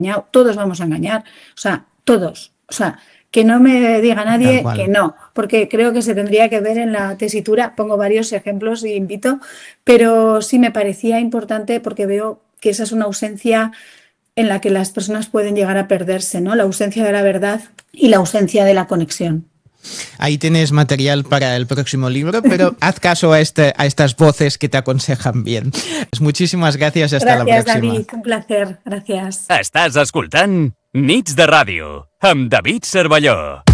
engañado, todos vamos a engañar, o sea, todos, o sea, que no me diga nadie que no, porque creo que se tendría que ver en la tesitura, pongo varios ejemplos y invito, pero sí me parecía importante porque veo que esa es una ausencia en la que las personas pueden llegar a perderse, ¿no? La ausencia de la verdad y la ausencia de la conexión. Ahí tienes material para el próximo libro, pero haz caso a estas voces que te aconsejan bien. Muchísimas gracias, hasta la próxima. Gràcies, David, un placer, gràcies. Estàs escoltant Nits de Ràdio amb David Cervelló.